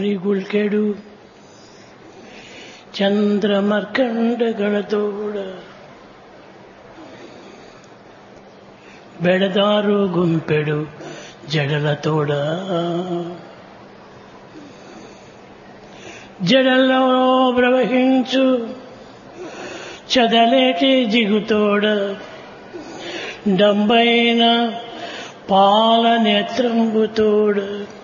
ಗುಳ್ಕೆಡು ಚಂದ್ರಮರ್ಕಂಡಗಳತೋಡ ಬೆಳೆದಾರು ಗುಂಪೆಡು జడలతోడ జడల్లో ప్రవహించు చదలేటి జిగుతోడ డంబైన పాల నేత్రంబుతోడ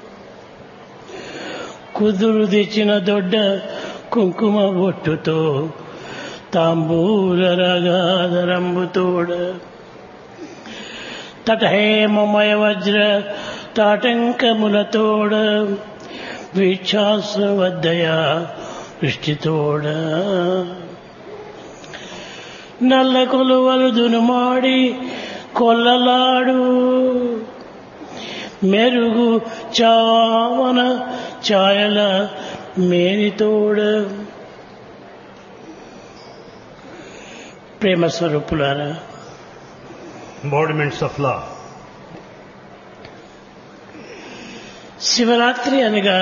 కుదురు తెచ్చిన దొడ్డ కుంకుమ బొట్టుతో తాంబూల రగాదరంబుతోడ తటహేమమయ వజ్ర తాటంకములతోడ వీక్షాశ్రవద్దయ వృష్టితోడ నల్ల కొలువలు దునుమాడి కొల్లలాడు మెరుగు చావన ఛాయల మేనితోడ ప్రేమ స్వరూపులారా, embodiments of love. శివరాత్రి అనగా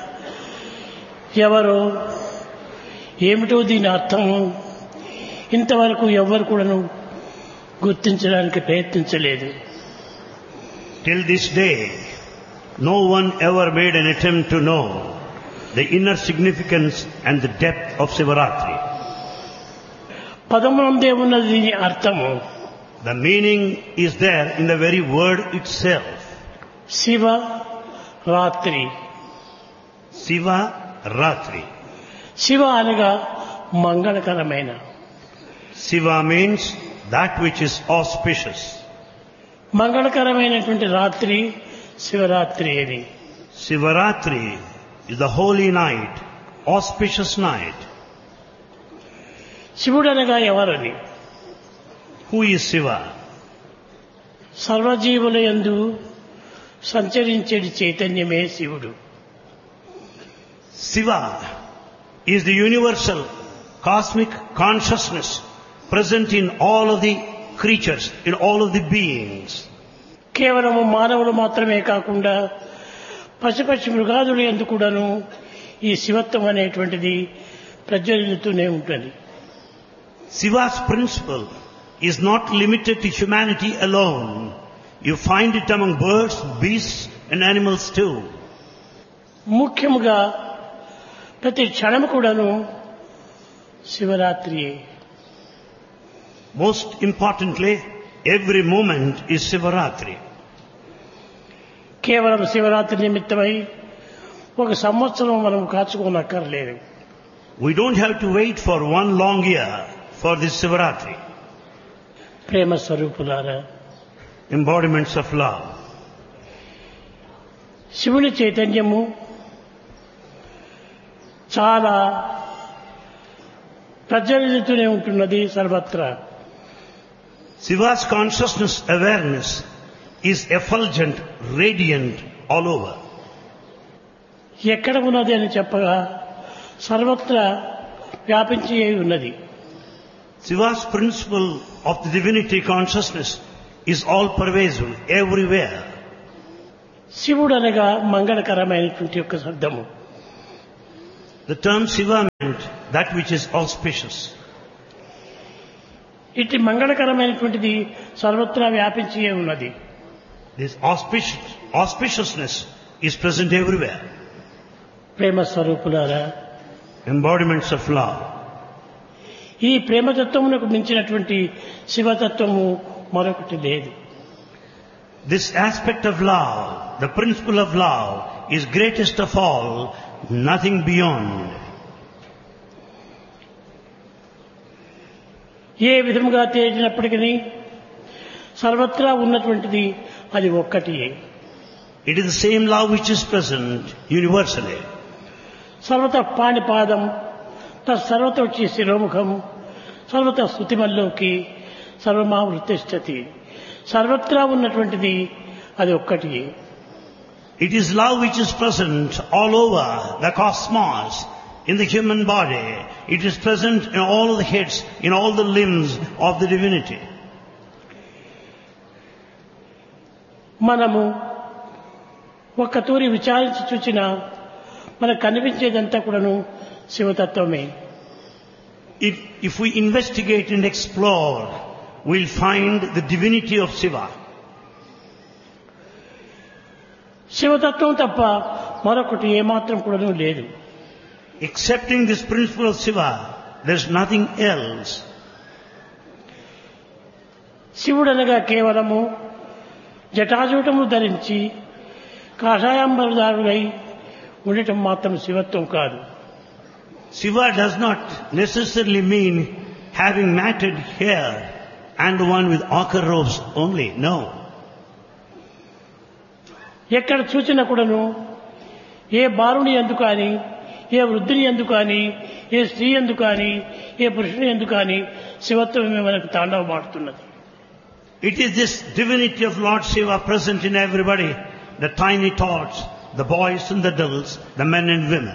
ఎవరో ఏమిటో దీని అర్థం ఇంతవరకు ఎవ్వరు కూడాను గుర్తించడానికి ప్రయత్నించలేదు. Till this day, no one ever made an attempt to know the inner significance and the depth of Sivaratri. పదమునందే ఉన్నది దీని అర్థము. The meaning is there in the very word itself. Shiva రాత్రి. Siva Ratri. శివ అనగా మంగళకరమైన. Siva means that which is auspicious. మంగళకరమైనటువంటి రాత్రి శివరాత్రి అని. Sivaratri is the holy night, auspicious night. శివుడు అనగా ఎవరని? Who is Siva? సర్వజీవుల యందు సంచరించేది చైతన్యమే శివుడు. Siva is the universal cosmic consciousness present in all of the creatures, in all of the beings. కేవలము మానవులు మాత్రమే కాకుండా పశుపక్షి మృగాదుల యందు కూడాను ఈ శివత్వం అనేటువంటిది ప్రజ్వలితూనే ఉంటుంది. Siva's principle is not limited to humanity alone. You find it among birds, beasts and animals too. ముఖ్యముగా ప్రతి క్షణము కూడాను శివరాత్రియే. Most importantly, every moment is Sivaratri. కేవలం శివరాత్రి నిమిత్తమై ఒక సంవత్సరం మనం కాచుకోనక్కర్లేదు. We don't have to wait for one long year for this Sivaratri. ప్రేమ స్వరూపులారా, Embodiments of love. శివుని చైతన్యము చాలా ప్రజ్వలితూనే ఉంటున్నది సర్వత్రా. Siva's consciousness awareness is effulgent, radiant all over. ఎక్కడ ఉన్నది అని చెప్పగా సర్వత్రా వ్యాపించి ఉన్నది. Siva's principle of the divinity consciousness is all pervasive, everywhere. శివుడు అనగా మంగళకరమైనటువంటి యొక్క శబ్దము. The term Siva meant that which is auspicious. ఇటు మంగళకరమైనటువంటిది సర్వత్రా వ్యాపించి ఉన్నది. This auspiciousness is present everywhere. ప్రేమ స్వరూపులారా, Embodiments of love. ఈ ప్రేమతత్వమునకు మించినటువంటి శివతత్వము మరొకటి లేదు. This aspect of love, the principle of love, is greatest of all, nothing beyond. ఏ విధముగా తేలినప్పటికీ సర్వత్రా ఉన్నటువంటిది అది ఒక్కటియే. It is the same love which is present universally. సర్వత పాణిపాదం తత్సర్వత వచ్చి శిరోముఖం సర్వత స్తుతిమల్లోకి సర్వమావృతిష్టతి. సర్వత్రా ఉన్నటువంటిది అది ఒక్కటియే. It is love which is present all over the cosmos, in the human body. It is present in all the heads, in all the limbs of the divinity. మనము ఒక్క తూరి విచారించి చూచిన మనకు కనిపించేదంతా కూడాను శివతత్వమే. If we investigate and explore, we'll find the divinity of Shiva. శివతత్వం తప్ప మరొకటి ఏమాత్రం కూడాను లేదు. Accepting this principle of Shiva, there's nothing else. శివుడనగా కేవలము జటాజూటము ధరించి కాషాయాంబరదారుడై ఉండటం మాత్రం శివత్వం కాదు. Shiva does not necessarily mean having matted hair and the one with ochre robes only. No. ఎక్కడ చూచినా కూడాను ఏ బాలుని యందు కానీ, ఏ వృద్ధుని యందు కానీ, ఏ స్త్రీ యందు కానీ, ఏ పురుషుని యందు కానీ శివత్వమే మనకు తాండవమాడుతున్నది. It is this divinity of Lord Shiva present in everybody, the tiny tots, the boys and the girls, the men and women.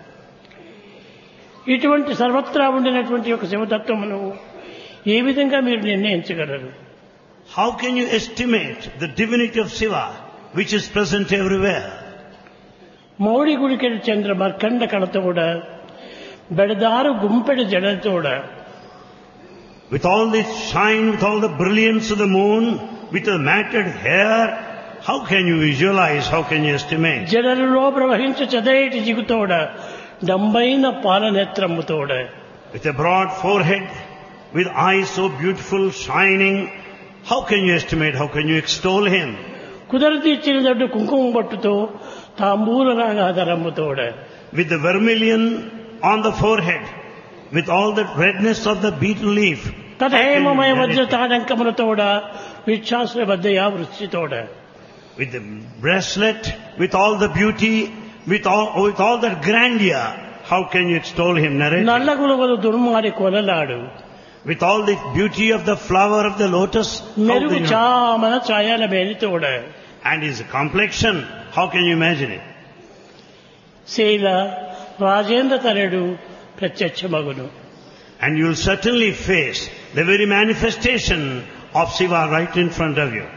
ఇటువంటి సర్వత్రా ఉండినటువంటి ఒక శివతత్వమును ఏ విధంగా మీరు నిర్ణయించగలరు? How can you estimate the divinity of Shiva which is present everywhere? మౌడి గుడికెడు Chandra మర్కండ కళతోడ బెడదారు గుంపెడు జడతోడ, With all this shine, with all the brilliance of the moon, with the matted hair, how can you visualize, how can you estimate? జడలలో ప్రవహించు చదైటి జిగుతోడ డంబైన పాలనేత్రముతోడ, With a broad forehead, with eyes so beautiful, shining, how can you estimate, how can you extol him? కుదరతి ఇచ్చిన దడ్డు కుంకుమ బట్టుతో తాంబూల రాగాధరముతోడ, With the vermilion on the forehead, with all the redness of the beetle leaf, తథేమమయ Vajra తాడంకములతోడ విచ్ఛాసుల బద్దయా వృష్టితోడ, with the bracelet, with all the beauty, with all that grandeur, how can you extol him, narrate? నల్లగులవలు దుర్మాడి కొలలాడు, With all the beauty of the flower of the lotus, how మెరుగు can you, చామన ఛాయల మేలితోడ, and his complexion, how can you imagine it? శైల రాజేంద్ర తనయుడు ప్రత్యక్షమగును. And you will certainly face the very manifestation of Shiva right in front of you.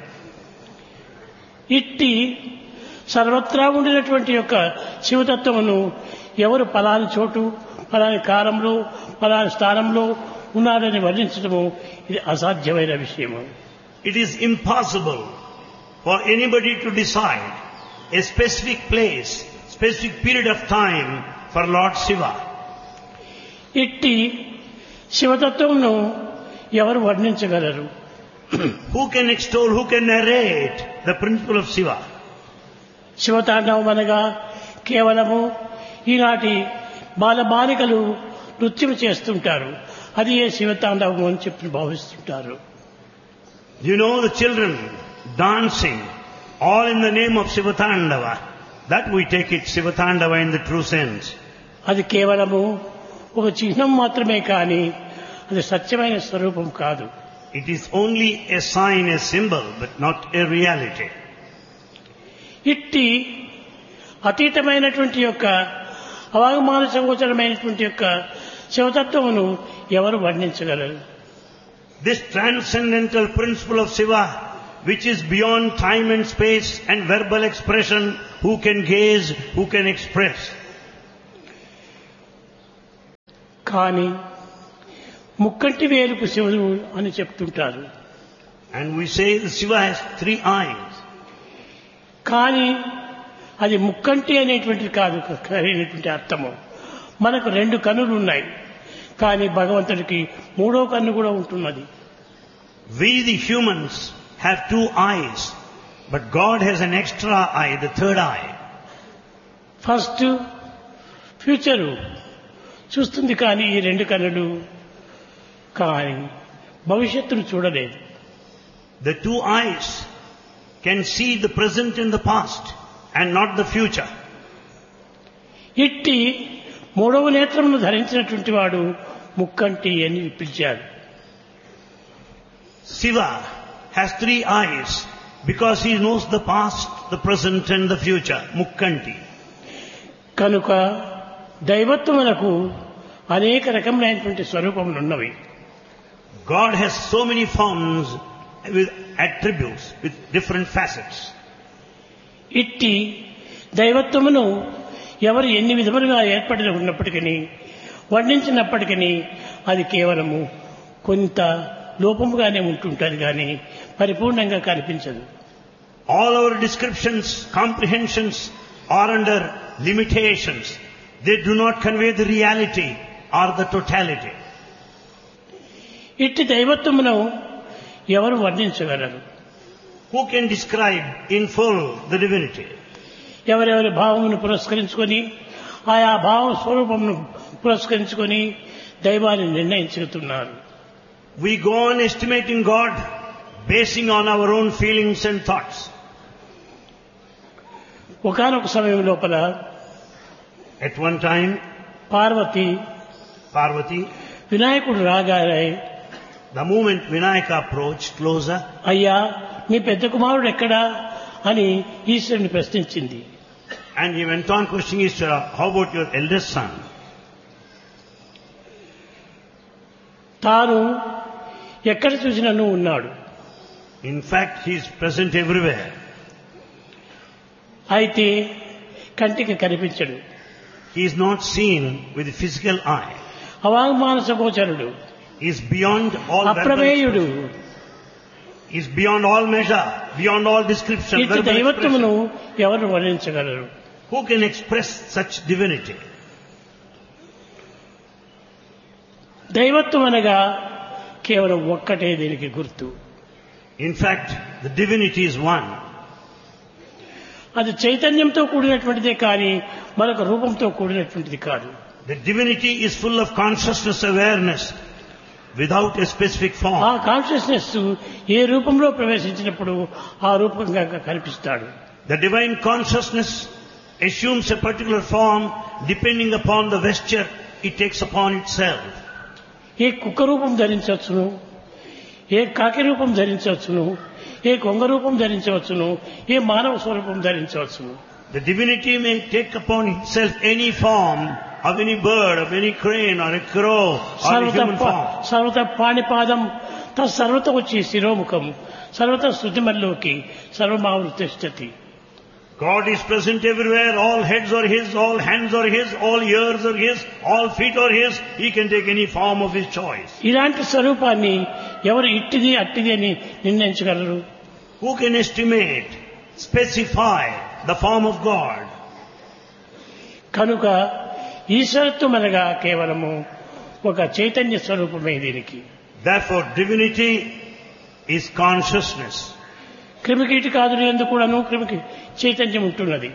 ఇట్టి సర్వత్రా ఉండినటువంటి యొక్క శివతత్వమును ఎవరు ఫలాని చోటు, ఫలాని కాలంలో, ఫలాని స్థానంలో ఉన్నాడని వర్ణించడము ఇది అసాధ్యమైన విషయము. It is impossible for anybody to decide a specific place, specific period of time for Lord Shiva. ఇట్టి శివతత్వమును ఎవరు వర్ణించగలరు? Who can extol, who can narrate the principle of Shiva? శివతాండవం అనగా కేవలము ఈనాటి బాలబాలికలు నృత్యం చేస్తుంటారు, అది ఏ శివతాండవం అని చెప్పి భావిస్తుంటారు. You know, the children dancing, all in the name of Shivatandava, that we take it Shivatandava in the true sense. అది కేవలము ఒక చిహ్నం మాత్రమే కానీ అది సత్యమైన స్వరూపం కాదు. It is only a sign, a symbol, but not a reality. ఇట్టి అతీతమైనటువంటి యొక్క అవాగమాన సంగోచరమైనటువంటి యొక్క శివతత్వమును ఎవరు వర్ణించగలరు? This transcendental principle of Shiva, which is beyond time and space and verbal expression, who can gaze, who can express? కానీ ముక్కంటి వేలుకు శివుడు అని చెప్తుంటారు. And we say that Shiva has 3 eyes. కానీ అది ముక్కంటి అనేటువంటిది కాదు సరైనటువంటి అర్థము. మనకు 2 కన్నులు ఉన్నాయి, కానీ భగవంతుడికి 3వ కన్ను కూడా ఉంటున్నది. We the humans have 2 eyes, but God has an extra eye, the 3rd eye. First future చూస్తుంది కానీ ఈ 2 కన్నులు, కానీ భవిష్యత్తును చూడలేదు. The 2 eyes can see the present and the past and not the future. ఇట్టి 3వ నేత్రమును ధరించినటువంటి వాడు ముక్కంటి అని పిలిచాడు. Shiva has 3 eyes because he knows the past, the present and the future. Mukkanti. కనుక దైవత్వమునకు అనేక రకములైనటువంటి స్వరూపములు ఉన్నవి. God has so many forms with attributes, with different facets. ఇట్టి దైవత్వమును ఎవరు ఎన్ని విధములుగా ఏర్పడి ఉన్నప్పటికీ వర్ణించినప్పటికీ అది కేవలము కొంత లోపముగానే ఉంటుంటుంది కానీ పరిపూర్ణంగా కనిపించదు. All our descriptions, comprehensions are under limitations. They do not convey the reality or the totality. ఇట్టి దైవత్వమును ఎవరు వర్ణించగలరు? Who can describe in full the divinity? ఎవరెవరి భావమును పురస్కరించుకొని ఆయా భావ స్వరూపమును పురస్కరించుకొని దైవాన్ని నిర్ణయించుతున్నారు. We go on estimating God basing on our own feelings and thoughts. ఒకానొక సమయం లోపల At one time, పార్వతి వినాయకుడు రాగానే the moment Vinayaka approached closer, అయ్యా మీ పెద్ద కుమారుడు ఎక్కడా అని ఈశ్వరుని ప్రశ్నించింది. and he went on questioning Ishvara, how about your eldest son? తాను ఎక్కడ చూసినను ఉన్నాడు. In fact, he is present everywhere. అయితే కంటికి కనిపించడు. He is not seen with the physical eye. అవాంగ్మానస గోచరుడు, He is beyond all అప్రమేయుడు. He is beyond all measure, beyond all description. ఇట్టి verbal దైవత్వమును expression. ఎవరు వర్ణించగలరు? Who can express such divinity? దైవత్వం అనగా కేవలం ఒక్కటే దీనికి గుర్తు. In fact, the divinity is one. అది చైతన్యంతో కూడినటువంటిదే కానీ మరొక రూపంతో కూడినటువంటిది కాదు. The divinity is full of consciousness awareness without a specific ఆ form. కాన్షియస్నెస్ ఏ రూపంలో ప్రవేశించినప్పుడు ఆ రూపంగా కనిపిస్తాడు. The divine consciousness assumes a particular form depending upon the vesture it takes upon itself. ఏ కుక్క రూపం ధరించవచ్చును, ఏ కాకి రూపం ధరించవచ్చును, ఏ కొంగ రూపం ధరించవచ్చును, ఏ మానవ స్వరూపం ధరించవచ్చును. The divinity may take upon itself any form of any bird, of any crane or a crow or a human form. సర్వత పాణిపాదం తత్సర్వత వచ్చి శిరోముఖం సర్వత శృతిమల్లోకి సర్వమావృతిష్టతి. God is present everywhere. All heads are His, all hands are His, all ears are His, all feet are His. He can take any form of His choice. ఇలాంటి స్వరూపాన్ని ఎవరు ఇట్టిది అట్టిది అని నిర్ణయించగలరు? Who can estimate, specify the form of God? కనుక ఈశ్వరత్వం అనగా కేవలము ఒక చైతన్య స్వరూపమే దీనికి. Therefore, divinity is consciousness. క్రిమికీటకాదులు ఎందుకు కూడాను క్రిమికి చైతన్యం ఉంటున్నది.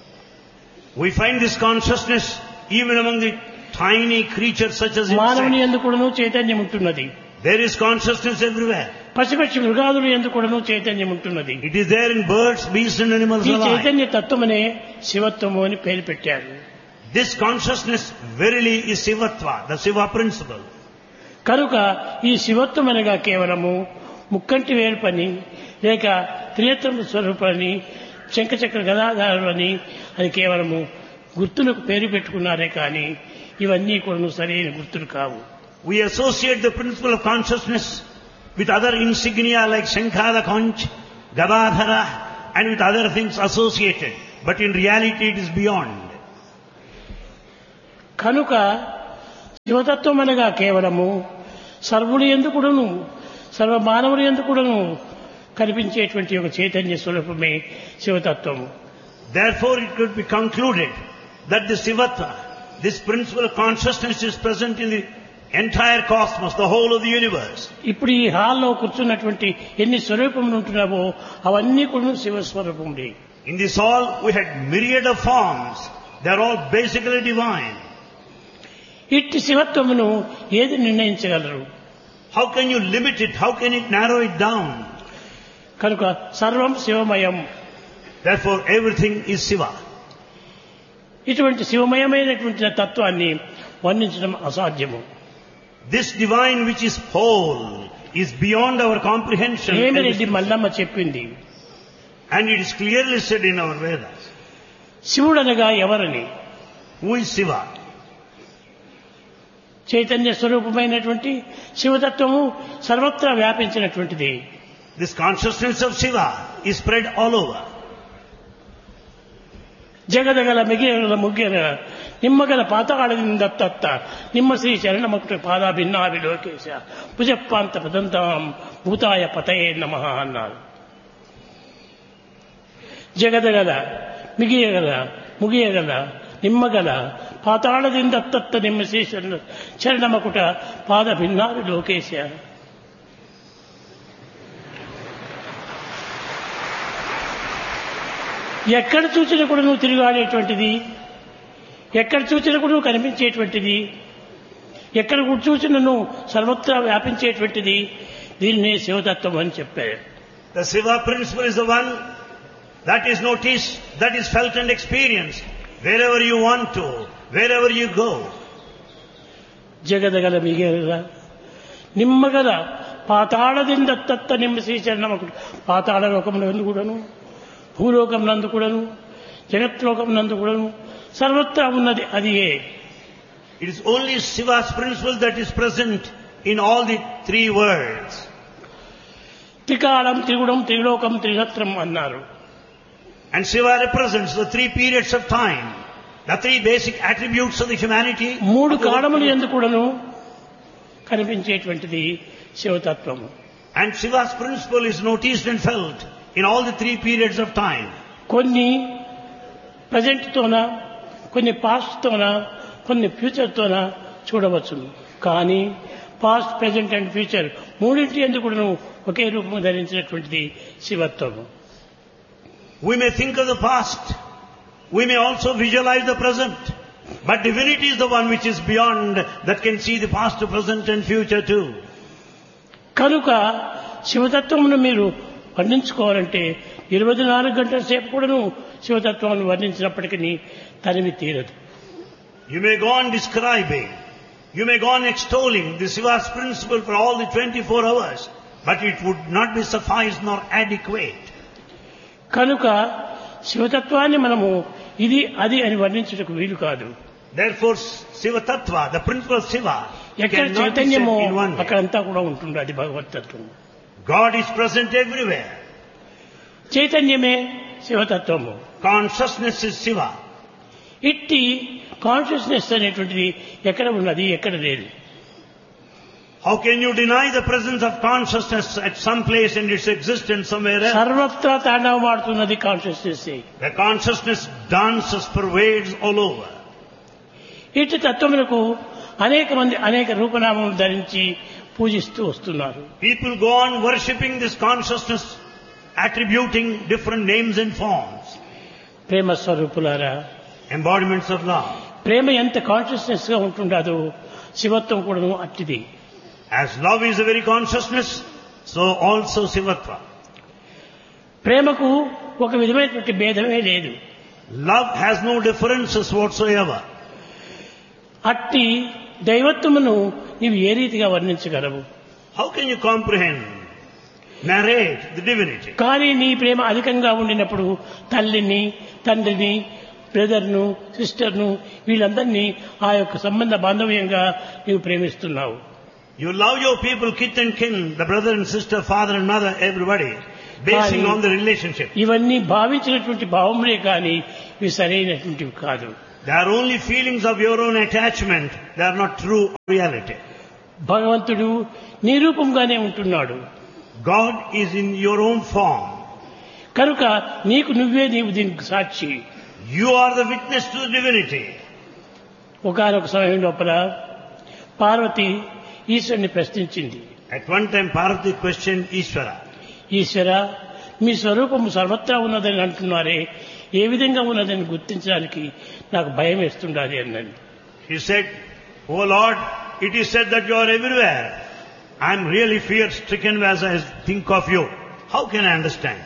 We find this consciousness even among the tiny creatures such as మానవుని insects. ఎందుకు కూడాను చైతన్యం ఉంటున్నది. There is consciousness everywhere. పశుపక్షి మృగాదులు ఎందుకు కూడాను చైతన్యం ఉంటున్నది. It is there in birds, beasts and animals ఈ alike. చైతన్య తత్వమనే శివత్వము అని పేరు పెట్టారు. This consciousness verily is Sivatva, the Siva principle. కనుక ఈ శివత్వం అనగా కేవలము ముక్కంటి వేరు పని లేక త్రినేత్రం స్వరూపాన్ని శంఖచక్ర గదాధారులు అని అది కేవలము గుర్తులకు పేరు పెట్టుకున్నారే కానీ ఇవన్నీ కూడా సరైన గుర్తులు కావు. We associate the principle of consciousness with other insignia like Shankha, Conch, Gadadhara and with other things associated. But in reality it is beyond. కనుక శివతత్వం అనగా కేవలము సర్వులు ఎందుకుడును సర్వ మానవులు ఎందుకుడును కనిపించేటువంటి ఒక చైతన్య స్వరూపమే శివతత్వము. Therefore it could be concluded that the Sivatva, this principle of consciousness is present in the entire cosmos, the whole of the universe. ఇప్పుడు ఈ హాల్లో కూర్చున్నటువంటి ఎన్ని స్వరూపములు ఉంటున్నావో అవన్నీ కూడా శివస్వరూపములే. In this hall we had myriad of forms. They are all basically divine. ఇట్టి శివత్వమును ఏది నిర్ణయించగలరు? How can you limit it? How can it narrow it down? కనుక సర్వం శివమయం. Therefore everything is Siva. ఇటువంటి శివమయమైనటువంటి తత్వాన్ని వర్ణించడం అసాధ్యము. This divine which is whole is beyond our comprehension. హేమిరెడ్డి Mallamma చెప్పింది. And it is clearly said in our Vedas. శివుడనగా ఎవరని? Who is Siva? Chaitanya స్వరూపమైనటువంటి శివతత్వము సర్వత్రా వ్యాపించినటువంటిది. This consciousness of Shiva is spread all over. ಜಗದಗಲ ಮಿಗಿಯಗಲ ಮುಗ್ಗೆರ ನಿಮ್ಮಗಲ ಪಾತಾಳದಿಂದತ್ತ ನಿಮ್ಮ ಶ್ರೀ ಶರಣಮಕುಟ ಪಾದ ಭಿನ್ನಾಭಿ ಲೋಕೇಶ ಭುಜಪ್ಪಾಂತ ಪದಂತಾಂ ಭೂತಾಯ ಪತಯೇ ನಮಃ అన్నారు. ಜಗದಗಲ ಮಿಗಿಯಗಲ ಮುಗಿಯಗಲ ನಿಮ್ಮಗಲ ಪಾತಾಳದಿಂದತ್ತ ನಿಮ್ಮ ಶ್ರೀ ಶರಣಮಕುಟ ಪಾದ ಭಿನ್ನಾಭಿ ಲೋಕೇಶ. ఎక్కడ చూసినా కూడా నువ్వు తిరిగాడేటువంటిది, ఎక్కడ చూసినా కూడా నువ్వు కనిపించేటువంటిది, ఎక్కడ చూసినా నువ్వు సర్వత్రా వ్యాపించేటువంటిది, దీన్నే శివతత్వం అని చెప్పారు. The Shiva principle is the one that is noticed, that is felt and experienced wherever you want to, wherever you go. జగదగల మిగల Nimmagala పాతాళದಿಂದತ್ತ ನಿಮ್ಮ శ్రీ చరణమకుడు పాతాళ లోకమునందు కూడాను, భూలోకం నందు కూడాను, జగత్లోకం నందు కూడాను సర్వత్రా ఉన్నది అది. It is only Shiva's principle that is present in all the three worlds. త్రికాలం త్రిగుణం త్రిలోకం త్రినత్రం అన్నారు. And Shiva represents the three periods of time, the three basic attributes of the humanity. మూడు కాలములు యందు కూడాను కనిపించేటువంటిది శివతత్వము. And Shiva's principle is noticed and felt in all the three periods of time. కొన్ని present తోన, కొన్ని past తోన, కొన్ని future తోన చూడవచ్చును. కానీ past, present and future మూడింటి ఎందుకు కూడా ఒకే రూపం ధరించినటువంటిది శివత్వము. We may think of the past, we may also visualize the present, but divinity is the one which is beyond, that can see the past, present and future too. కనుక శివతత్వమును మీరు వర్ణించుకోవాలంటే 24 గంటల సేపు కూడాను శివతత్వాన్ని వర్ణించినప్పటికీ తనివి తీరదు. You may go on describing, you may go on extolling the Shiva's principle for all the 24 hours, but it would not be suffice nor adequate. కనుక శివతత్వాన్ని మనము ఇది అది అని వర్ణించుటకు వీలు కాదు. Therefore Shiva Tattva, the principle of Shiva, ఎక్కడ cannot be said చైతన్యమో in one way. అక్కడంతా కూడా ఉంటుంది. అది భగవతత్వం. God is present everywhere. చైతన్యమే శివతత్వము. Consciousness is Shiva. ఇట్టి కాన్షియస్నెస్ అనేటువంటిది ఎక్కడ ఉన్నది, ఎక్కడ లేదు. How can you deny the presence of consciousness at some place and its existence somewhere else? సర్వత్రా తాండవమాడుతున్నది consciousness. The consciousness dances, pervades all over. ఇట్టి తత్వములకు అనేక మంది అనేక రూపనామములు ధరించి పూజిస్తూ వస్తున్నారు. People go on worshipping this consciousness, attributing different names and forms. ప్రేమ స్వరూపులారా, Embodiments of love. ప్రేమ ఎంత కాన్షియస్నెస్ గా ఉంటుండదో శివత్వం కూడాను అట్టిది. As love is a very consciousness, so also Shivatva. ప్రేమకు ఒక విధమైనటువంటి భేదమే లేదు. Love has no differences whatsoever. అట్టి దైవత్వమును నీవు ఏ రీతిగా వర్ణించగలవు? How can you comprehend, narrate the divinity? కానీ నీ ప్రేమ అధికంగా ఉండినప్పుడు తల్లిని, తండ్రిని, బ్రదర్ను, సిస్టర్ను వీళ్ళందరినీ ఆ యొక్క సంబంధ బాంధవ్యంగా నీవు ప్రేమిస్తున్నావు. You love your people, kith and kin, the brother and sister, father and mother, everybody, basing on the relationship. ఇవన్నీ భావించినటువంటి భావములే కానీ ఇవి సరైనటువంటివి కాదు. They are only feelings of your own attachment. They are not true reality. భగవంతుడు నీ రూపంగానే ఉంటున్నాడు. God is in your own form. కనుక నీకు నీవు దీనికి సాక్షి. You are the witness to the divinity. ఒకానొక సమయం లోపల పార్వతి ఈశ్వరుని ప్రశ్నించింది. At one time Parvati questioned Ishvara. ఈశ్వర, మీ స్వరూపము సర్వత్రా ఉన్నదని అంటున్నారే, ఏ విధంగా ఉన్నదని గుర్తించడానికి నాకు భయం వేస్తుండాలి అన్నది. He said, "Oh Lord, it is said that you are everywhere. I am really fear-stricken as I think of you. How can I understand?"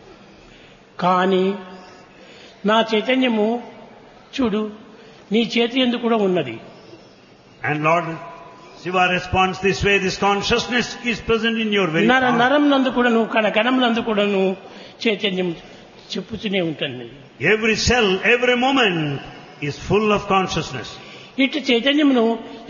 కానీ నా చైతన్యము చూడు నీ చేతి యందు కూడా ఉన్నది. And Lord Shiva responds this way, this consciousness is present in your very palm. నరం నందు కూడాను, కణం నందు కూడాను చైతన్యం చెప్పుతూనే ఉంటుంది. Every cell, every moment is full of consciousness. ఇటు చైతన్యమును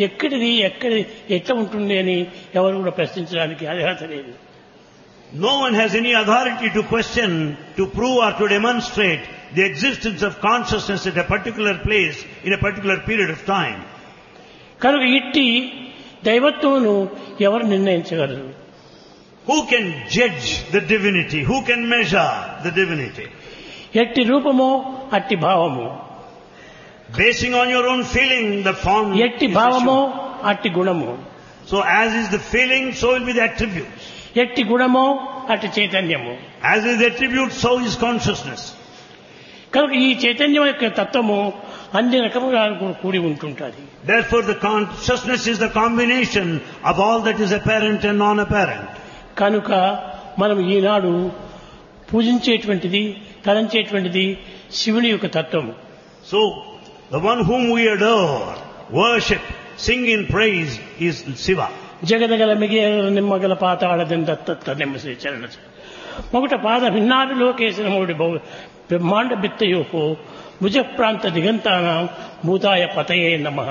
ఎట్లా ఉంటుంది అని ఎవరు కూడా ప్రశ్నించడానికి అర్హత లేదు. No one has any authority to question, to prove or to demonstrate the existence of consciousness at a particular place in a particular period of time. కనుక ఇట్టి దైవత్వమును ఎవరు నిర్ణయించగలరు? Who can judge the divinity? Who can measure the divinity? ఎట్టి రూపమో అట్టి భావము, Basing on your own feeling, the form ఎట్టి is భావమో assumed. అట్టి గుణము, So as is the feeling, so will be the attributes. ఎట్టి గుణమో అట్టి చైతన్యము. As is the attribute, so is consciousness. కనుక ఈ చైతన్యం యొక్క తత్వము అన్ని రకముగా కూడి ఉంటుంటుంది. Therefore the consciousness is the combination of all that is apparent and non-apparent. కనుక మనం ఈనాడు పూజించేటువంటిది, తలంచేటువంటిది శివుని యొక్క తత్వము. So the one whom we adore, worship, sing in praise is Shiva. జగదగల మిగిల Nimmagala పాతాళదత్త నెమ్మసి చరణ మొగట పాద భిన్నాడు లోకేశనముడి బ్రహ్మాండ బిత్తయోహో భుజ ప్రాంత దిగంతానాం భూతాయ పతయే నమః.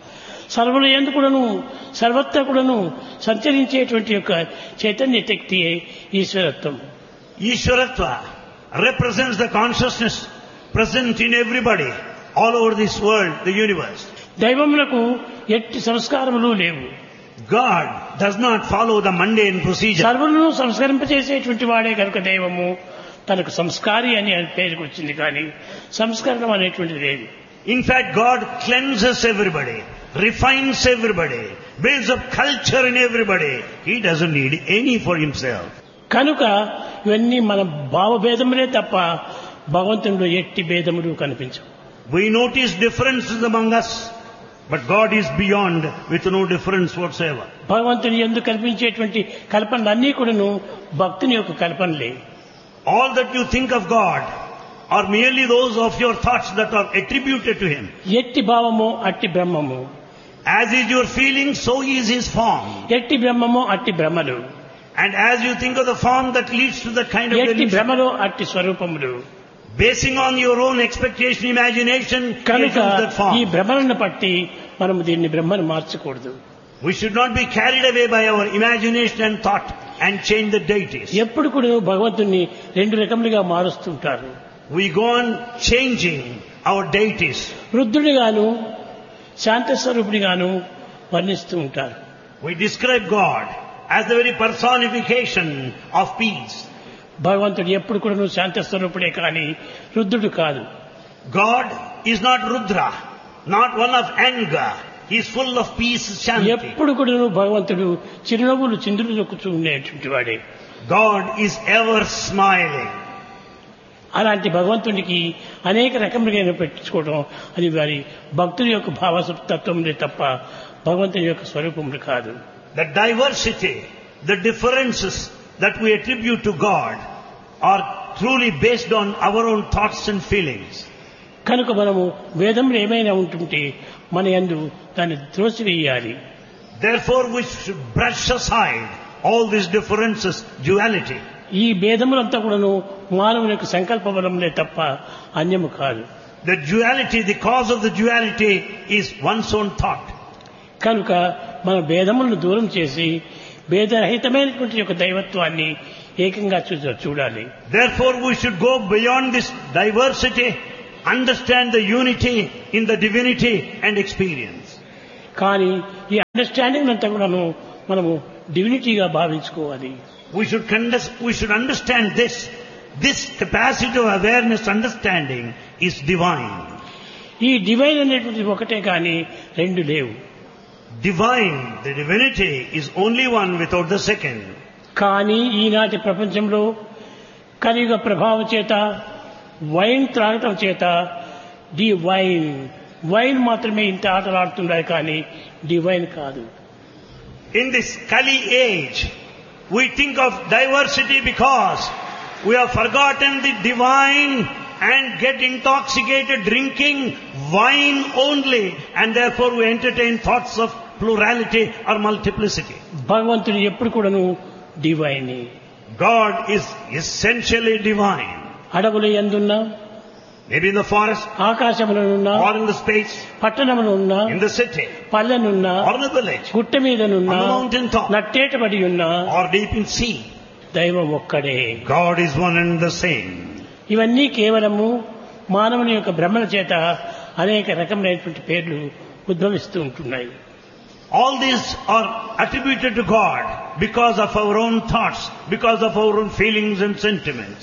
సర్వుల ఎందుకుడను సర్వత్ర కూడాను సంచరించేటువంటి యొక్క Chaitanya శక్తియే ఈశ్వరత్వం. Ishwaratva represents the consciousness present in everybody, all over this world, the universe. దైవములకు ఎట్టి సంస్కారములు లేవు. God does not follow the mundane procedure. సర్వులను సంస్కరింపచేసేటువంటి వాడే కనుక దైవము తనకు సంస్కారి అని పేరుకు వచ్చింది, కానీ సంస్కరణం అనేటువంటిది లేదు. In fact, God cleanses everybody, refines everybody, builds up culture in everybody. He doesn't need any for himself. కనుక ఇవన్నీ మన భావభేదములే తప్ప భగవంతునిలో ఎట్టి భేదములు కనిపించవు. We notice differences among us, but God is beyond with no difference whatsoever. భగవంతుని ఎందుకు కల్పించేటువంటి కల్పనలన్నీ కూడాను భక్తుని యొక్క కల్పనలే. All that you think of God are merely those of your thoughts that are attributed to Him. ఎట్టి భావము అట్టి బ్రహ్మము, As is your feeling, so is His form. ఎట్టి బ్రహ్మము అట్టి బ్రహ్మలు, And as you think of the form that leads to that kind of ఎట్టి delusion, భ్రమలో అట్టి స్వరూపములు. basing on your own expectation, imagination, you కనుక choose that ఈ form. భ్రమలను పట్టి మనము దీన్ని బ్రహ్మను మార్చకూడదు. We should not be carried away by our imagination and thought and change the deities. ఎప్పుడు కూడా భగవంతుని రెండు రకములుగా మారుస్తుంటారు. We go on changing our deities. రుద్రుడిగాను శాంతస్వరూపుడిగాను వర్ణిస్తూ ఉంటారు. We describe God as the very personification of peace. భగవంతుడు ఎప్పుడు కూడా శాంతస్వరూపుడే కానీ రుద్రుడు కాదు. God is not Rudra, not one of anger. He is full of peace, shanti. ఎప్పుడు కూడా భగవంతుడు చిరునవ్వులు చిందులుచొక్కుతూ ఉండేటువంటి వాడే. God is ever smiling. అలాంటి భగవంతునికి అనేక రకములుగా పెట్టించుకోవడం అది వారి భక్తుల యొక్క భావతత్వములే తప్ప భగవంతుని యొక్క స్వరూపములు కాదు. The diversity, the differences that we attribute to God are truly based on our own thoughts and feelings. కనుక మనము వేదములు ఏమైనా ఉంటుంటే మన యందు దాన్ని త్రోసివేయాలి. Therefore we should brush aside all these differences, duality. ఈ భేదములంతా కూడాను మానవుని యొక్క సంకల్ప బలములే తప్ప అన్యము కాదు. The duality, the cause of the duality is one's own thought. కనుక మన భేదములను దూరం చేసి భేదరహితమైనటువంటి యొక్క దైవత్వాన్ని ఏకంగా చూడాలి. Therefore we should go beyond this diversity, understand the unity in the divinity and experience. కానీ ఈ అండర్స్టాండింగ్ అంతా కూడాను మనము డివినిటీగా భావించుకోవాలి. We should understand this capacity of awareness, understanding is divine. ఈ డివైన్ అనేటువంటిది ఒకటే కానీ రెండు లేవు. Divine, the divinity is only one without the second. కానీ ఈనాటి ప్రపంచంలో కలియుగ ప్రభావం చేత వైన్ త్రాగటం చేత వైన్ మాత్రమే ఇంత ఆటలాడుతున్నాయి కానీ డివైన్ కాదు. In this Kali age, we think of diversity because we have forgotten the divine and get intoxicated drinking wine only, and therefore we entertain thoughts of plurality or multiplicity. భగవంతుడు ఎప్పుడు కూడాను divine. God is essentially divine. అడవుల యందున్నా, Maybe in the forest, ఆకాశములనున్నా, or in the space, పట్టణమునున్నా, in the city, పల్లెనున్నా, or in the village, గుట్ట మీదనున్నా, on the mountain top, నట్టేటబడి ఉన్నా, or deep in sea. దైవం ఒక్కడే. God is one and the same. ఇవన్నీ కేవలము మానవుని యొక్క భ్రమల చేత అనేక రకమైనటువంటి పేర్లు ఉద్భవిస్తూ ఉంటున్నాయి. All these are attributed to God because of our own thoughts, because of our own feelings and sentiments.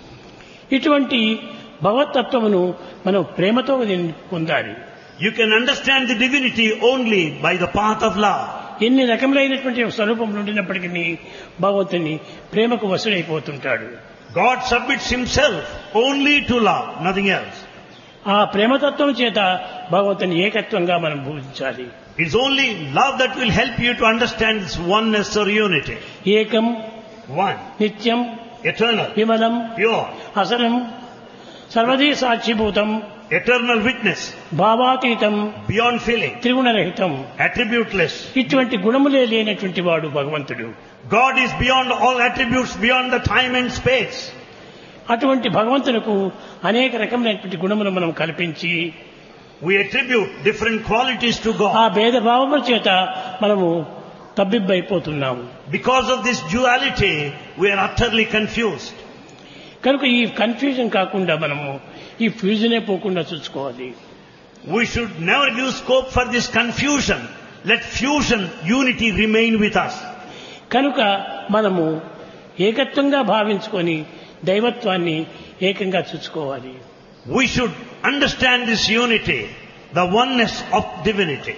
ఇటువంటి భగవతత్వమును మనం ప్రేమతో పొందాలి. You can understand the divinity only by the path of love. ఎన్ని రకములైనటువంటి స్వరూపములు ఉండినప్పటికీ భగవంతుని ప్రేమకు వశుడైపోతుంటాడు. God submits himself only to love, nothing else. ఆ ప్రేమతత్వం చేత భగవంతుని ఏకత్వంగా మనం పూజించాలి. It's only love that will help you to understand this oneness or unity. ఏకం, One, నిత్యం, eternal, విమలం, pure, అసలం, సర్వదీ సాక్షిభూతం, eternal witness, భావాతీతం, beyond feeling, త్రిగుణరహితం. attributeless. ఇటువంటి గుణములే లేనటువంటి వాడు భగవంతుడు. God is beyond all attributes, beyond the time and space. అటువంటి భగవంతునకు అనేక రకమైనటువంటి గుణములు మనం కల్పించి We attribute different qualities to ఆ God. భేదభావముల చేత మనము తబ్బిబ్బైపోతున్నాము. Because of this duality, we are utterly confused. కనుక ఈ కన్ఫ్యూజన్ కాకుండా మనము ఈ ఫ్యూజనే పోకుండా చూసుకోవాలి. We should never give scope for this confusion. Let fusion, unity remain with us. కనుక మనము ఏకత్వంగా భావించుకొని దైవత్వాన్ని ఏకంగా చూసుకోవాలి. We should understand this unity, the oneness of divinity.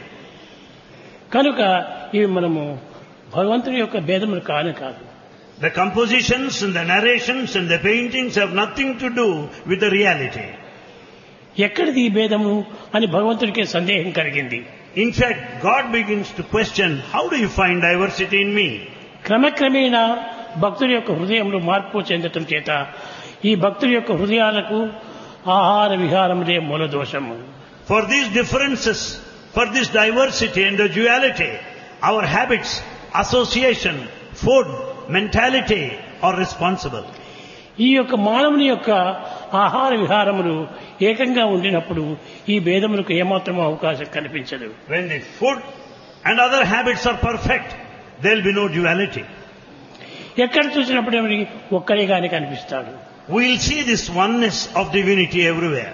కనుక ఇవి మనము భగవంతుని యొక్క భేదములు కాదు. The compositions and the narrations and the paintings have nothing to do with the reality. ఎక్కడిది ఈ భేదము అని భగవంతుడికే సందేహం కలిగింది. In fact, God begins to question, how do you find diversity in me? క్రమక్రమేణా భక్తుల యొక్క హృదయంలో మార్పు చెందటం చేత ఈ భక్తుల యొక్క హృదయాలకు ఆహార విహారములే మూలదోషము. For these differences, for this diversity and the duality, our habits, association, food, mentality are responsible. ఈ యొక్క మానవుని యొక్క ఆహార విహారములు ఏకంగా ఉండినప్పుడు ఈ భేదములకు ఏమాత్రం అవకాశం కనిపించదు. When the food and other habits are perfect, there will be no duality. ఎక్కడ చూసినప్పుడు ఒక్కరిగానే కనిపిస్తాడు. We will see this oneness of divinity everywhere.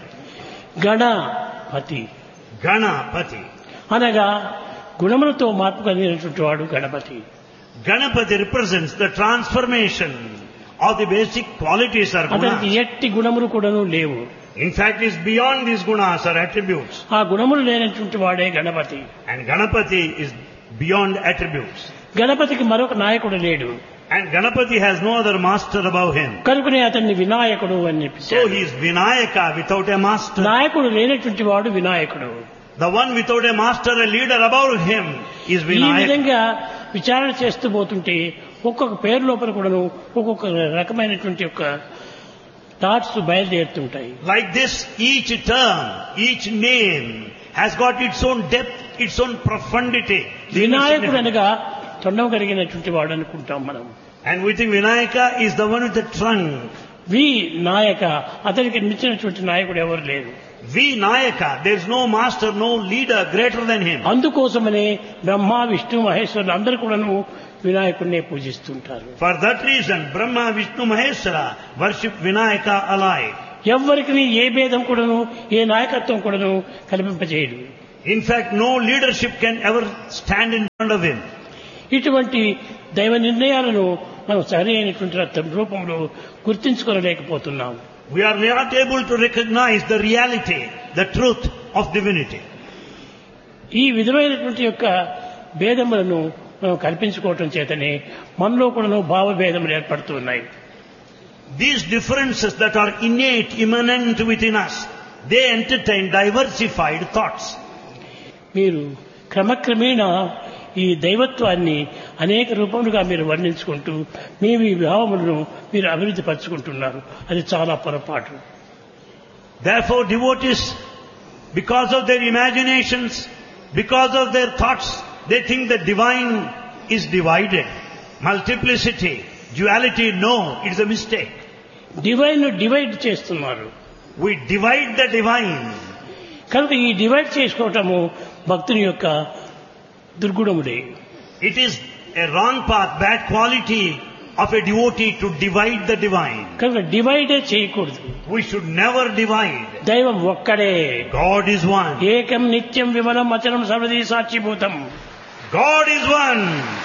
Ganapati, Ganapati. అనగా గుణములతో మార్పు కలిగినటువంటి వాడు Ganapati. Ganapati represents the transformation of the basic qualities or అతనికి gunas. ఎట్టి గుణములు కూడాను లేవు. In fact, it's beyond these gunas or attributes. ఆ గుణములు లేనటువంటి వాడే Ganapati. And Ganapati is beyond attributes. గణపతికి మరొక నాయకుడు లేడు. And Ganapati has no other master above him. కనుకనే అతన్ని వినాయకుడు అని So చెప్పారు. he is Vinayaka without a master. నాయకుడు లేనటువంటి వాడు వినాయకుడు. The one without a master, a leader above him is ఈ Vinayaka. విధంగా విచారణ చేస్తూ పోతుంటే ఒక్కొక్క పేరు లోపల కూడాను ఒక్కొక్క రకమైనటువంటి యొక్క thoughts బయలుదేరుతుంటాయి. Like this, each term, each name has got its own depth, its own profundity. వినాయకుడు అనగా తొండం కలిగినటువంటి వాడు అనుకుంటాం మనం. And we think Vinayaka is the one with the trunk. వి నాయక, అతనికి మించినటువంటి నాయకుడు ఎవరు లేరు. Vinayaka, there is no master, no leader greater than him. అందుకోసమనే బ్రహ్మ, విష్ణు, మహేశ్వరులు అందరూ కూడాను వినాయకుడినే పూజిస్తుంటారు. For that reason, Brahma, Vishnu, Maheshwara worship Vinayaka alike. ఎవరికి ఏ భేదం కూడాను ఏ నాయకత్వం కూడాను కల్పింపజేయడు. In fact, no leadership can ever stand in front of him. ఇటువంటి దైవ నిర్ణయాలను మనం సరి అయినటువంటి రూపంలో గుర్తించుకోలేకపోతున్నాం. We are not able to recognize the reality, the truth of divinity. ఈ విధమైనటువంటి యొక్క భేదములను మనం కల్పించుకోవటం చేతనే మనలో కూడాను భావభేదములు ఏర్పడుతున్నాయి. These differences that are innate, immanent within us, they entertain diversified thoughts. మీరు క్రమక్రమేణా ఈ దైవత్వాన్ని అనేక రూపములుగా మీరు వర్ణించుకుంటూ మీ భావములను మీరు అభివృద్ధి పరుచుకుంటున్నారు. అది చాలా పొరపాటు. Therefore, devotees, because of their imaginations, because of their thoughts, they think the divine is divided. Multiplicity, duality, no, it's a mistake. Divine divide చేస్తున్నారు. We divide the divine. కనుక ఈ డివైడ్ చేసుకోవటము భక్తుని యొక్క దుర్గుణముడే. It is a wrong path, bad quality of a devotee to divide the divine. కనుక డివైడే చేయకూడదు. We should never divide. దైవం ఒక్కడే. God is one. ఏకం నిత్యం విమలం అచలం సర్వదీ సాక్షిభూతం. God is one.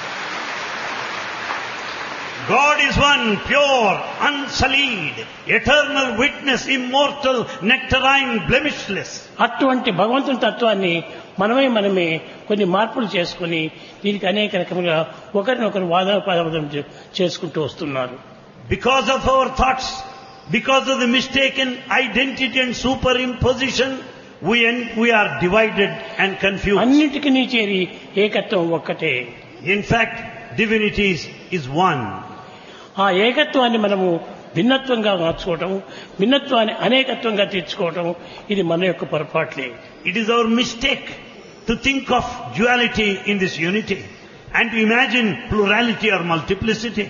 God is one, pure, unsullied, eternal witness, immortal, nectarine, blemishless. అటువంటి భగవంతుని తత్వాన్ని మనమే కొన్ని మార్పులు చేసుకుని దీనికి అనేక రకములుగా ఒకరినొకరు వాదోపవాదం చేసుకుంటూ వస్తున్నారు. Because of our thoughts, because of the mistaken identity and superimposition, we are divided and confused. అన్నిటికీ చేరి ఏకత్వం ఒక్కటే. In fact, divinity is one. ఆ ఏకత్వాన్ని మనము భిన్నత్వంగా మార్చుకోవటం, భిన్నత్వాన్ని అనేకత్వంగా తీర్చుకోవటం ఇది మన యొక్క పొరపాట్లే. It is our mistake to think of duality in this unity and to imagine plurality or multiplicity.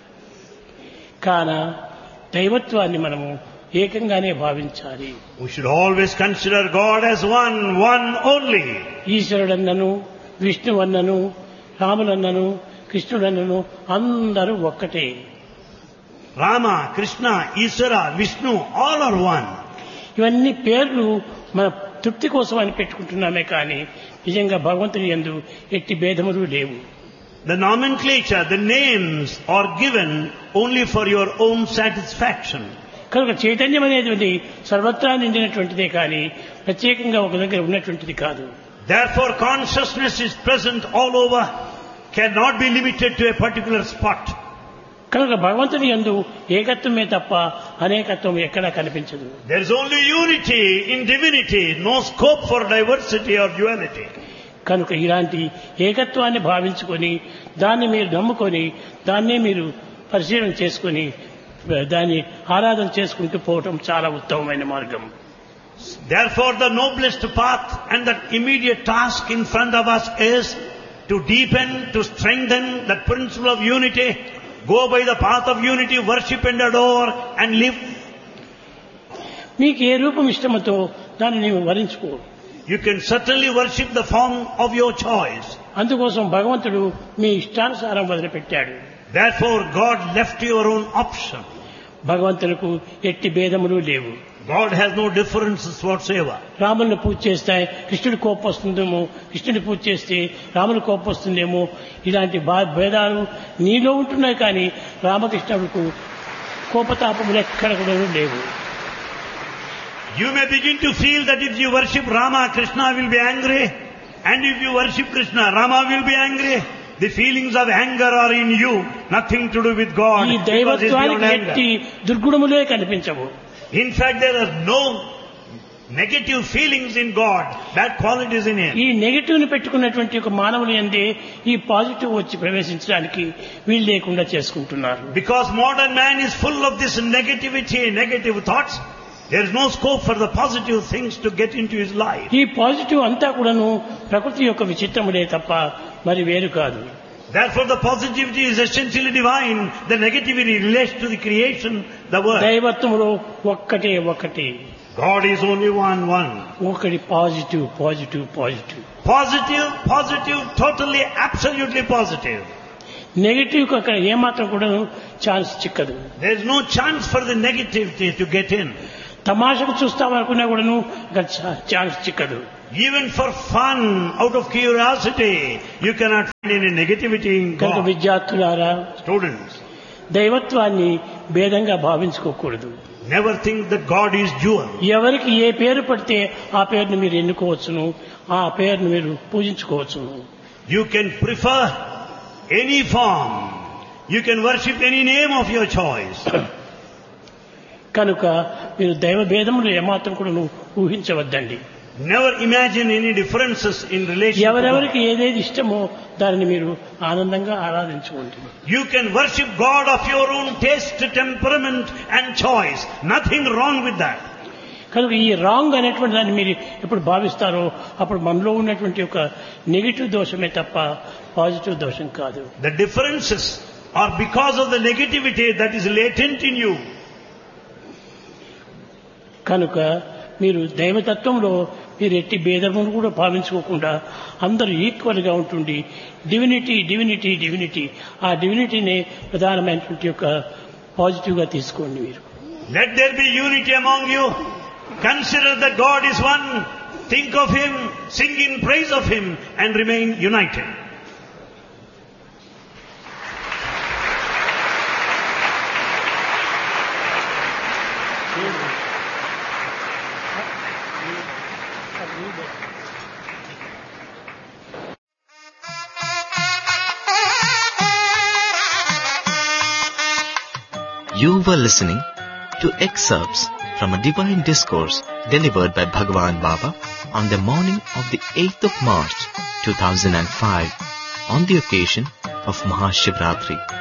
కాన దైవత్వాన్ని మనము ఏకంగానే భావించాలి. We should always consider God as one only. ఈశ్వరుడన్నను, విష్ణువన్నను, రాములన్నను, కృష్ణుడన్నను అందరూ ఒక్కటే. Rama, Krishna, Ishvara, Vishnu, all are one. ఇవన్నీ పేర్లు మన తృప్తి కోసం అని పెట్టుకుంటున్నామే కానీ నిజంగా భగవంతుని యందు ఎట్టి భేదములు లేవు. The nomenclature, the names are given only for your own satisfaction. కనుక చైతన్యం అనేది సర్వత్రా నిండినటువంటిదే కానీ ప్రత్యేకంగా ఒక దగ్గర ఉన్నటువంటిది కాదు. Therefore consciousness is present all over, cannot be limited to a particular spot. కనుక భగవంతుని యందు ఏకత్వమే తప్ప అనేకత్వం ఎక్కడా కనిపించదు. There is only unity in divinity, no scope for diversity or duality. కనుక ఇలాంటి ఏకత్వాన్ని భావించుకొని దాన్ని మీరు నమ్ముకొని దాన్నే మీరు పరిశీలన చేసుకొని దాన్ని ఆరాధన చేసుకుంటూ పోవటం చాలా ఉత్తమమైన మార్గం. Therefore the noblest path and the immediate task in front of us is to deepen, to strengthen that principle of unity, go by the path of unity, worship and adore and live. మీకు ఏ రూపం ఇష్టమతో దాన్ని నీవు వరించుకో. You can certainly worship the form of your choice. అందుకోసం భగవంతుడు మీ ఇష్టానుసారం వదిలిపెట్టాడు. Therefore God left your own option. భగవంతులకు ఎట్టి భేదములు లేవు. God has no differences whatsoever. రాముని పూజ చేస్తే కృష్ణుడి కోపం వస్తుందేమో, కృష్ణుడి పూజ చేస్తే రాముని కోపం వస్తుందేమో, ఇలాంటి భేదాలు నీలో ఉంటున్నాయి కానీ రామకృష్ణుడికి కోపతాపములు ఎక్కడ కూడా లేవు. You may begin to feel that if you worship Rama, Krishna will be angry, and if you worship Krishna, Rama will be angry. The feelings of anger are in you, nothing to do with God. ఈ దైవత్వానికి ఎట్టి దుర్గుణములే కనిపించవు. In fact, there are no negative feelings in God, bad qualities in Him. ఈ negative ని పెట్టుకున్నటువంటి ఒక మానవులు యందే ఈ positive వచ్చి ప్రవేశించడానికి వీలు లేకుండా చేసుకుంటున్నారు. Because modern man is full of this negativity, negative thoughts, there is no scope for the positive things to get into his life. ఈ పాజిటివ్ అంతా కూడాను ప్రకృతి యొక్క విచిత్రములే తప్ప మరి వేరు కాదు. Therefore the positivity is essentially divine, the negativity relates to the creation, the world. దైవత్వములో ఒక్కటే ఒక్కటి. God is only one. ఒకటి positive positive positive. Positive, totally, absolutely positive. Negative కు అక్కడ ఏమాత్రం కూడా chance చిక్కదు. There is no chance for the negativity to get in. తమాషకు చూస్తామనుకున్నా కూడాను అక్కడ chance చిక్కదు. Even for fun, out of curiosity, you cannot find any negativity in కనుక God. విద్యార్థులారా, Students, దైవత్వాన్ని భేదంగా భావించుకోకూడదు. never think that God is dual. ఎవరికి ఏ పేరు పడితే ఆ పేరును మీరు ఎన్నుకోవచ్చును, ఆ పేరును మీరు పూజించుకోవచ్చును. You can prefer any form. You can worship any name of your choice. కనుక మీరు దైవ భేదములు ఏమాత్రం కూడా ఊహించవద్దండి. Never imagine any differences in relation to ఎవరెవరికి God. ఏదేది ఇష్టమో దానిని మీరు ఆనందంగా ఆరాధించుకోండి. You can worship God of your own taste, temperament and choice. Nothing wrong with that. కనుక ఈ రాంగ్ అనేటువంటి దాన్ని మీరు ఎప్పుడు భావిస్తారో అప్పుడు మనలో ఉన్నటువంటి ఒక నెగిటివ్ దోషమే తప్ప పాజిటివ్ దోషం కాదు. The differences are because of the negativity that is latent in you. కనుక మీరు దైవతత్వంలో మీరు ఎట్టి భేదమును కూడా భావించుకోకుండా అందరూ ఈక్వల్గా ఉంటుంది. డివినిటీ డివినిటీ డివినిటీ, ఆ డివినిటీనే ప్రధానమైనటువంటి యొక్క పాజిటివ్గా తీసుకోండి. మీరు Let there be unity among you. Consider that God is one. Think of Him, sing in praise of Him, and remain united. You were listening to excerpts from a divine discourse delivered by Bhagwan Baba on the morning of the 8th of March 2005 on the occasion of Mahashivratri.